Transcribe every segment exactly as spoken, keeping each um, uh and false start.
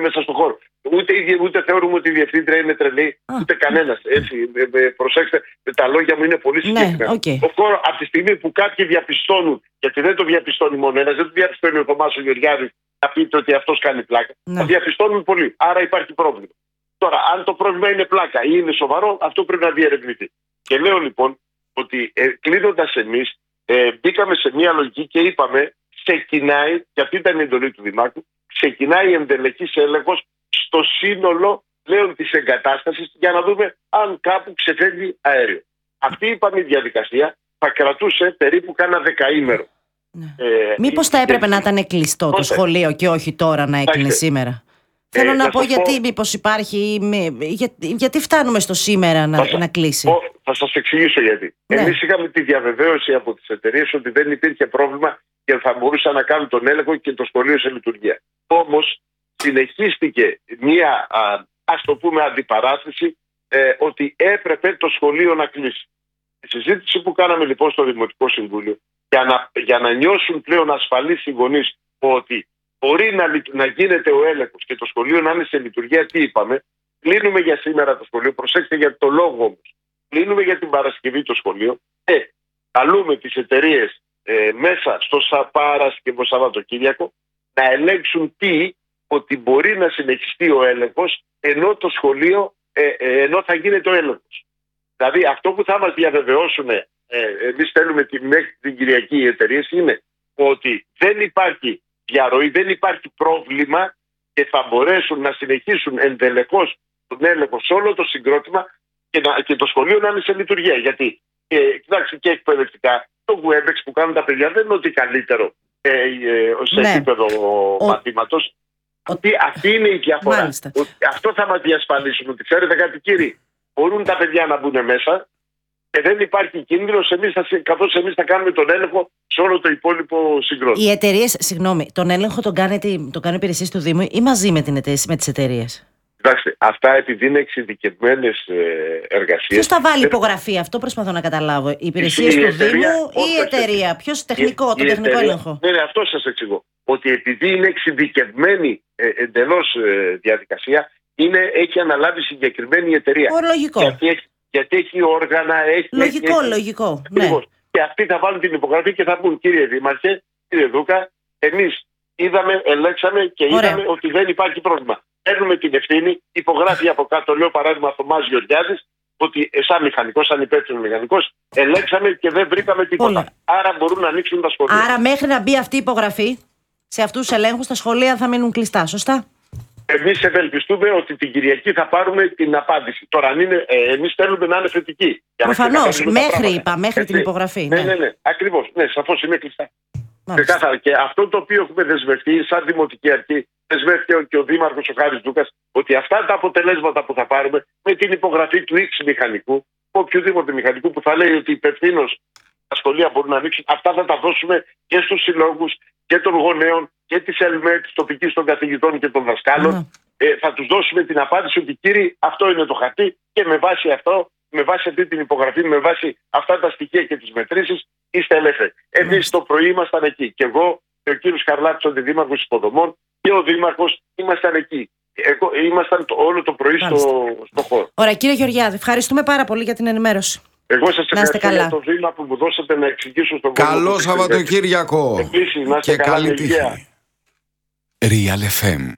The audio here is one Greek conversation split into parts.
μέσα στον χώρο. Ούτε, ούτε θεωρούμε ότι η διευθύντρια είναι τρελή, ah. ούτε κανένας. Έτσι, ε, ε, προσέξτε, τα λόγια μου είναι πολύ συγκεκριμένα. Ναι, okay. Ο χώρο, από τη στιγμή που κάποιοι διαπιστώνουν, γιατί δεν το διαπιστώνει μόνο ένας, δεν το διαπιστώνει ο Θωμάς ο Γεωργιάδης, να πείτε ότι αυτός κάνει πλάκα. Ναι. Το διαπιστώνουν πολλοί. Άρα υπάρχει πρόβλημα. Τώρα, αν το πρόβλημα είναι πλάκα ή είναι σοβαρό, αυτό πρέπει να διερευνηθεί. Και λέω λοιπόν ότι ε, κλείνοντας εμείς, ε, μπήκαμε σε μια λογική και είπαμε, ξεκινάει, και αυτή ήταν η εντολή του Δημάρχου, ξεκινάει ενδελεχής έλεγχος στο σύνολο πλέον της εγκατάστασης για να δούμε αν κάπου ξεφεύγει αέριο. Αυτή είπαμε η διαδικασία θα κρατούσε περίπου κάνα δεκαήμερο. Ναι. Ε, Μήπως θα έπρεπε και... να ήταν κλειστό τότε το σχολείο και όχι τώρα να έκλεινε σήμερα. Ε, Θέλω να πω γιατί πω... μήπως υπάρχει, για, γιατί φτάνουμε στο σήμερα να, θα, να κλείσει. Πω, θα σας εξηγήσω γιατί. Ναι. Εμείς είχαμε τη διαβεβαίωση από τις εταιρείες ότι δεν υπήρχε πρόβλημα και θα μπορούσαν να κάνουν τον έλεγχο και το σχολείο σε λειτουργία. Όμως συνεχίστηκε μια, α, ας το πούμε, αντιπαράθεση ε, ότι έπρεπε το σχολείο να κλείσει. Η συζήτηση που κάναμε λοιπόν στο Δημοτικό Συμβούλιο για να, για να νιώσουν πλέον ασφαλείς οι γονείς ότι μπορεί να, να γίνεται ο έλεγχος και το σχολείο να είναι σε λειτουργία, τι είπαμε, κλείνουμε για σήμερα το σχολείο, προσέξτε για το λόγο όμως, κλείνουμε για την Παρασκευή το σχολείο, ε, καλούμε τις εταιρείες ε, μέσα στο Παρασκευό Σαββατοκύριακο να ελέγξουν τι, ότι μπορεί να συνεχιστεί ο έλεγχος ενώ το σχολείο, ε, ε, ενώ θα γίνεται ο έλεγχος. Δηλαδή αυτό που θα μας διαβεβαιώσουν, ε, εμείς θέλουμε τη, μέχρι την Κυριακή οι εταιρείες, είναι ότι δεν υπάρχει διαρροή, δεν υπάρχει πρόβλημα και θα μπορέσουν να συνεχίσουν ενδελεχώς τον έλεγχο σε όλο το συγκρότημα και, να, και το σχολείο να είναι σε λειτουργία. Γιατί, ε, κοιτάξτε, και εκπαιδευτικά, το Webex που κάνουν τα παιδιά δεν είναι ότι καλύτερο ε, ε, σε ναι. επίπεδο ο... μαθήματος. Ο... Αυτή, αυτή είναι η διαφορά. Αυτό θα μας διασφαλίσουν, ότι ξέρετε κάτι κύριοι, μπορούν τα παιδιά να μπουν μέσα και δεν υπάρχει κίνδυνος, εμείς θα, καθώς εμείς θα κάνουμε τον έλεγχο σε όλο το υπόλοιπο συγκρότημα. Οι εταιρείες, συγγνώμη, τον έλεγχο τον κάνετε, τον κάνουν υπηρεσίες του Δήμου ή μαζί με, την εταιρεία, με τις εταιρείες? Κοιτάξτε, αυτά επειδή είναι εξειδικευμένες εργασίες. Ποιος θα βάλει υπογραφή, αυτό προσπαθώ να καταλάβω. Οι υπηρεσίες του Δήμου ή η εταιρεία? Ποιος τεχνικό, τον τεχνικό εταιρεία, έλεγχο? Ναι, ναι, αυτό σας εξηγώ. Ότι επειδή είναι εξειδικευμένη ε, εντελώς ε, διαδικασία, είναι, έχει αναλάβει συγκεκριμένη εταιρεία. Ο, λογικό. Γιατί έχει, γιατί έχει όργανα, έχει. Λογικό, έχει, λογικό. Ναι. Και αυτοί θα βάλουν την υπογραφή και θα πούν, κύριε Δήμαρχε, κύριε Δούκα, εμείς είδαμε, ελέγξαμε και Ωραία. είδαμε ότι δεν υπάρχει πρόβλημα. Παίρνουμε την ευθύνη, υπογράφει από κάτω, λέω παράδειγμα Θωμάς Γεωργιάδης, ότι σαν μηχανικός, σαν υπεύθυνο μηχανικός, ελέγξαμε και δεν βρήκαμε τίποτα. Όλα. Άρα μπορούν να ανοίξουν τα σχολεία. Άρα μέχρι να μπει αυτή η υπογραφή, σε αυτούς τους ελέγχους τα σχολεία θα μείνουν κλειστά, σωστά? Εμείς ευελπιστούμε ότι την Κυριακή θα πάρουμε την απάντηση. Τώρα, αν είναι, ε, εμείς θέλουμε να είναι θετική. Προφανώς, μέχρι είπα, μέχρι Έτσι. την υπογραφή. Ναι, ναι, ναι, ναι. Ακριβώς. Ναι, σαφώς είναι κλειστά. Ξεκάθαρα. Και αυτό το οποίο έχουμε δεσμευτεί, σαν Δημοτική Αρχή, δεσμεύτηκε και ο Δήμαρχος ο Χάρης Δούκας, ότι αυτά τα αποτελέσματα που θα πάρουμε με την υπογραφή του X μηχανικού, οποιοδήποτε μηχανικού που θα λέει ότι υπευθύνος τα σχολεία μπορούν να ανοίξουν, αυτά θα τα δώσουμε και στους συλλόγους και των γονέων και της ΕΛΜΕ, της τοπικής των καθηγητών και των δασκάλων. Mm. Ε, θα τους δώσουμε την απάντηση ότι κύριοι, αυτό είναι το χαρτί και με βάση αυτό, με βάση αυτή την υπογραφή, με βάση αυτά τα στοιχεία και τις μετρήσεις, είστε ελεύθεροι. Εμείς το πρωί ήμασταν εκεί. Και εγώ και ο κύριος Χαρλάπης, ο Δήμαρχος Υποδομών, και ο Δήμαρχος ήμασταν εκεί. Εγώ, ήμασταν το, όλο το πρωί στο, στο χώρο. Ωραία, κύριε Γεωργιάδη, ευχαριστούμε πάρα πολύ για την ενημέρωση. Εγώ σας ευχαριστώ για το βήμα που μου δώσατε να εξηγήσω στον κόσμο. Καλό Σαββατοκύριακο. Επίσης, να είστε και καλά, καλή τύχη. Real εφ εμ.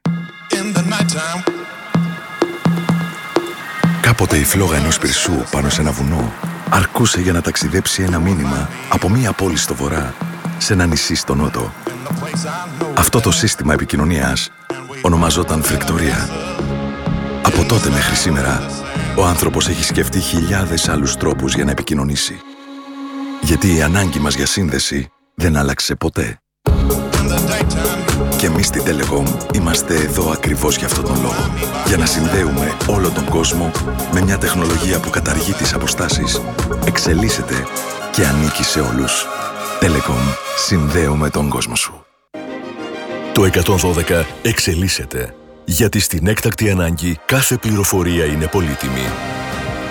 Κάποτε η φλόγα ενός πυρσού πάνω σε ένα βουνό αρκούσε για να ταξιδέψει ένα μήνυμα από μία πόλη στο βορρά σε ένα νησί στο νότο. Αυτό το σύστημα επικοινωνίας ονομαζόταν φρικτορία. Από τότε μέχρι σήμερα, ο άνθρωπος έχει σκεφτεί χιλιάδες άλλους τρόπους για να επικοινωνήσει. Γιατί η ανάγκη μας για σύνδεση δεν άλλαξε ποτέ. Και εμείς στην Telecom είμαστε εδώ ακριβώς για αυτόν τον λόγο. Για να συνδέουμε όλο τον κόσμο με μια τεχνολογία που καταργεί τις αποστάσεις, εξελίσσεται και ανήκει σε όλους. Telecom, συνδέουμε τον κόσμο σου. Το εκατόν δώδεκα εξελίσσεται. Γιατί στην έκτακτη ανάγκη κάθε πληροφορία είναι πολύτιμη.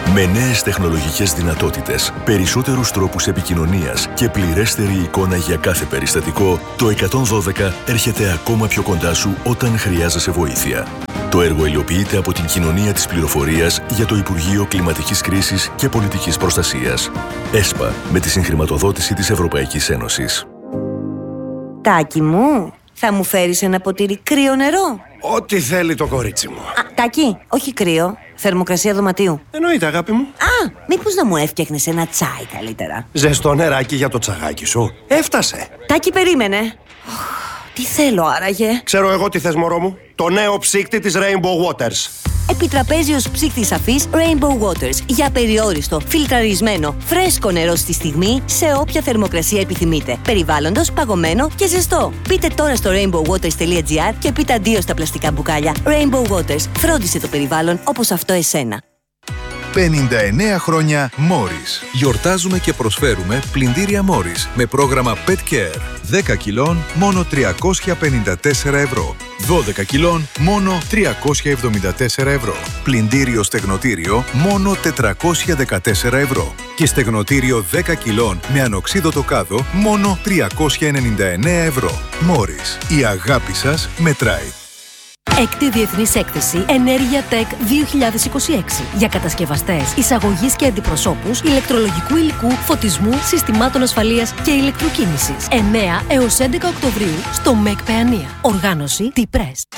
Με νέες τεχνολογικές δυνατότητες, περισσότερους τρόπους επικοινωνίας και πληρέστερη εικόνα για κάθε περιστατικό, το εκατόν δώδεκα έρχεται ακόμα πιο κοντά σου όταν χρειάζεσαι βοήθεια. Το έργο υλοποιείται από την Κοινωνία της Πληροφορίας για το Υπουργείο Κλιματικής Κρίσης και Πολιτικής Προστασίας. ΕΣΠΑ, με τη συγχρηματοδότηση της Ευρωπαϊκής Ένωσης. Τάκη μου, θα μου φέρεις ένα ποτήρι κρύο νερό? Ό,τι θέλει το κορίτσι μου. Α, Τάκη, όχι κρύο. Θερμοκρασία δωματίου. Εννοείται, αγάπη μου. Α, μήπως να μου έφτιαχνες ένα τσάι καλύτερα? Ζεστό νεράκι για το τσαγάκι σου. Έφτασε. Τάκη, περίμενε. Τι θέλω άραγε? Ξέρω εγώ τι θες, μωρό μου. Το νέο ψύκτη της Rainbow Waters. Επιτραπέζιος ψύκτης αφής Rainbow Waters. Για περιόριστο, φιλτραρισμένο, φρέσκο νερό στη στιγμή, σε όποια θερμοκρασία επιθυμείτε. Περιβάλλοντος, παγωμένο και ζεστό. Μπείτε τώρα στο rainbow waters τελεία gr και πείτε αντίο στα πλαστικά μπουκάλια. Rainbow Waters. Φρόντισε το περιβάλλον όπως αυτό εσένα. πενήντα εννέα χρόνια Morris. Γιορτάζουμε και προσφέρουμε πλυντήρια Morris με πρόγραμμα Pet Care. δέκα κιλών, μόνο τριακόσια πενήντα τέσσερα ευρώ. δώδεκα κιλών, μόνο τριακόσια εβδομήντα τέσσερα ευρώ. Πλυντήριο στεγνοτήριο, μόνο τετρακόσια δεκατέσσερα ευρώ. Και στεγνοτήριο δέκα κιλών με ανοξίδωτο κάδο, μόνο τριακόσια ενενήντα εννέα ευρώ. Morris. Η αγάπη σας μετράει. Έκτη Διεθνής Έκθεση Ενέργεια Tech δύο χιλιάδες είκοσι έξι για κατασκευαστές, εισαγωγής και αντιπροσώπους, ηλεκτρολογικού υλικού, φωτισμού, συστημάτων ασφαλείας και ηλεκτροκίνησης. εννέα έως έντεκα Οκτωβρίου στο ΜΕΚ Παιανία. Οργάνωση T-Press.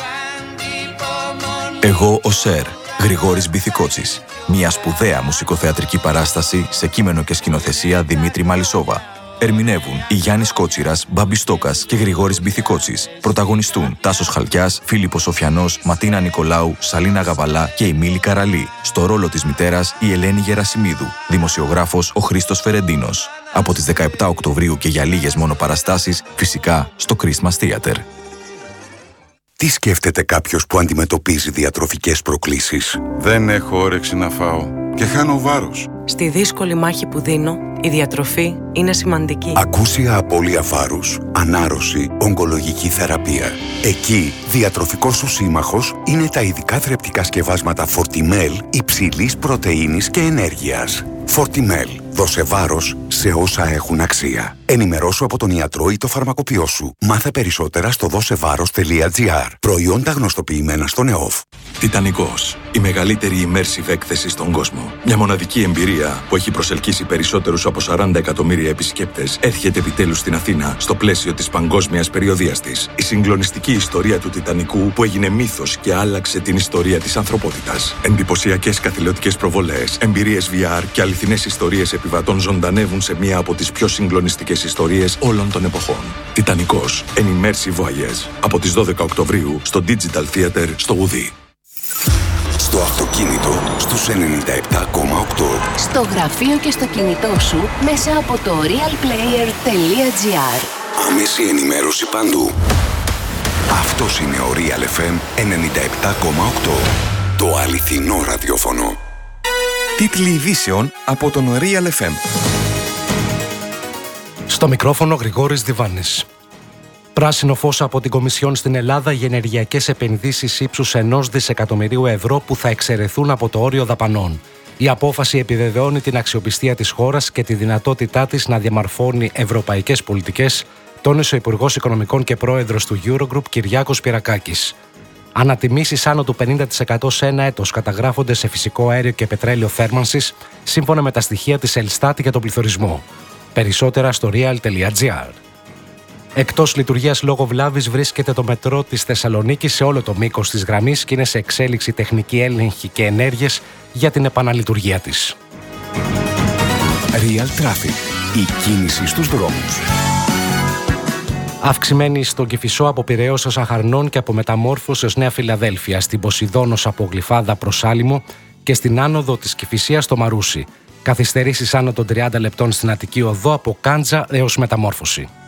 Εγώ ο Σερ, Γρηγόρης Μπιθικότσης. Μια σπουδαία μουσικοθεατρική παράσταση σε κείμενο και σκηνοθεσία Δημήτρη Μαλισσόβα. Ερμηνεύουν η Γιάννης Κότσιρας, Μπάμπης Στόκας και Γρηγόρης Μπιθικότσης. Πρωταγωνιστούν Τάσος Χαλκιάς, Φίλιππος Σοφιανός, Ματίνα Νικολάου, Σαλίνα Γαβαλά και η Μίλη Καραλή. Στο ρόλο της μητέρας η Ελένη Γερασιμίδου. Δημοσιογράφος ο Χρήστος Φερεντίνος. Από τις δεκαεπτά Οκτωβρίου και για λίγες μόνο παραστάσεις, φυσικά στο Christmas Theater. Τι σκέφτεται κάποιος που αντιμετωπίζει διατροφικές προκλήσεις? Δεν έχω όρεξη να φάω και χάνω βάρος. Στη δύσκολη μάχη που δίνω, η διατροφή είναι σημαντική. Ακούσια απώλεια βάρους, ανάρρωση, ογκολογική θεραπεία. Εκεί, διατροφικός σου σύμμαχος είναι τα ειδικά θρεπτικά σκευάσματα Fortimel υψηλής πρωτεΐνης και ενέργειας. Fortimel. Δώσε βάρος σε όσα έχουν αξία. Ενημερώσου από τον ιατρό ή το φαρμακοποιό σου. Μάθε περισσότερα στο δώσεβάρος τελεία gr. Προϊόντα γνωστοποιημένα στον ΕΟΦ. Τιτανικός. Η μεγαλύτερη immersive έκθεση στον κόσμο. Μια μοναδική εμπειρία που έχει προσελκύσει περισσότερους από σαράντα εκατομμύρια επισκέπτες έρχεται επιτέλους στην Αθήνα στο πλαίσιο της παγκόσμιας περιοδείας της. Η συγκλονιστική ιστορία του Τιτανικού που έγινε μύθος και άλλαξε την ιστορία της ανθρωπότητας. Εντυπωσιακές καθηλωτικές προβολές, εμπειρίες βι αρ και αληθινές ιστορίες επιβατών ζωντανεύουν σε μία από τις πιο συγκλονιστικές ιστορίες όλων των εποχών. Τιτανικός. An immersive voyage. Από τις δώδεκα Οκτωβρίου στο Digital Theater στο Ουδί. Στο αυτοκίνητο στους ενενήντα επτά κόμμα οκτώ. Στο γραφείο και στο κινητό σου μέσα από το realplayer τελεία gr. Άμεση ενημέρωση παντού. Αυτός είναι ο Real εφ εμ ενενήντα επτά κόμμα οκτώ. Το αληθινό ραδιόφωνο. Τίτλοι ειδήσεων από τον Real εφ εμ. Στο μικρόφωνο Γρηγόρης Διβάνης. Πράσινο φως από την Κομισιόν στην Ελλάδα για ενεργειακές επενδύσεις ύψους ενός δισεκατομμυρίου ευρώ που θα εξαιρεθούν από το όριο δαπανών. Η απόφαση επιβεβαιώνει την αξιοπιστία της χώρας και τη δυνατότητά της να διαμορφώνει ευρωπαϊκές πολιτικές, τόνισε ο Υπουργός Οικονομικών και Πρόεδρος του Eurogroup Κυριάκος Πυρακάκης. Ανατιμήσεις άνω του πενήντα τοις εκατό σε ένα έτος καταγράφονται σε φυσικό αέριο και πετρέλαιο θέρμανσης, σύμφωνα με τα στοιχεία της Ελστάτ για τον πληθωρισμό. Περισσότερα στο real τελεία gr. Εκτός λειτουργίας λόγω βλάβης βρίσκεται το μετρό της Θεσσαλονίκης σε όλο το μήκος της γραμμής και είναι σε εξέλιξη τεχνική έλεγχη και ενέργειες για την επαναλειτουργία της. Real Traffic. Η κίνηση στους δρόμους. Αυξημένη στον Κηφισό από Πειραιώς ως Αχαρνών και από Μεταμόρφωση ως Νέα Φιλαδέλφια, στην Ποσειδώνος από Γλυφάδα προς Άλυμο και στην άνοδο της Κηφισίας στο Μαρούσι. Καθυστερήσεις άνω των τριάντα λεπτών στην Αττική Οδό από Κάντζα έως Μεταμόρφωση.